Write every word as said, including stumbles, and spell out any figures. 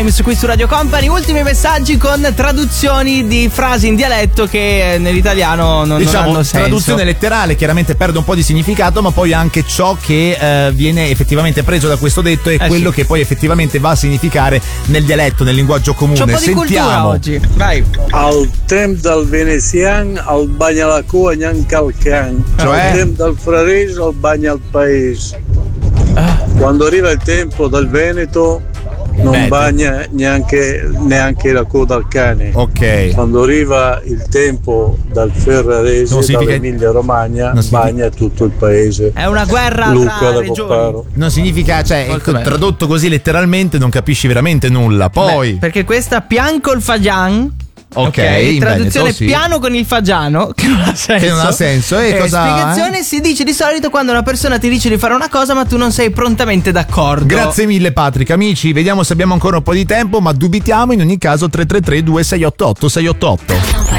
Qui su Radio Company, ultimi messaggi con traduzioni di frasi in dialetto che nell'italiano non, diciamo, non hanno senso. Traduzione letterale chiaramente perde un po' di significato, ma poi anche ciò che eh, viene effettivamente preso da questo detto è eh quello sì. che poi effettivamente va a significare nel dialetto, nel linguaggio comune. C'è un po' di Sentiamo. cultura oggi. Vai. Al tempo del venezian al bagna la cua neanche al can. Cioè? Al tempo del frarese al bagna al paese. Ah. Quando arriva il tempo del Veneto non Beh, bagna neanche, neanche la coda al cane. Ok. Quando arriva il tempo dal Ferrarese, Non significa- dall'Emilia Romagna, non significa- bagna tutto il paese. È una guerra Luca tra da regioni. Copparo. Non significa, cioè, Molto bene. tradotto così letteralmente non capisci veramente nulla. Poi, Beh, perché questa pianco il fagian. ok, in traduzione Veneto, sì. piano con il fagiano, che non ha senso. Che non ha senso. E Eh, cosa- spiegazione si dice di solito quando una persona ti dice di fare una cosa ma tu non sei prontamente d'accordo. Grazie mille Patrick. Amici, vediamo se abbiamo ancora un po' di tempo, ma dubitiamo. In ogni caso tre tre tre due sei otto otto sei otto otto.